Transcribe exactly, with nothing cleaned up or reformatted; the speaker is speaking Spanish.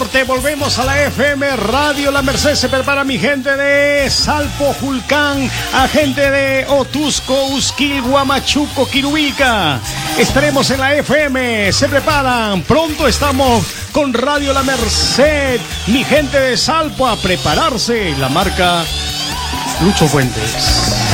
norte, volvemos a la F M Radio La Merced. Se prepara mi gente de Salpo, Julcán, a gente de Otusco, Usquil, Huamachuco, Quirubica. Estaremos en la F M, se preparan, pronto estamos con Radio La Merced. Mi gente de Salpo, a prepararse, la marca Lucho Fuentes.